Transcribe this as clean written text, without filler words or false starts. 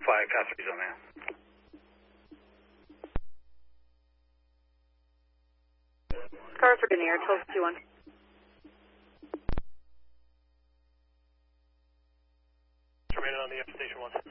5, Catherine's on there. Car for Denier, 1221. Remaining on the F station 1.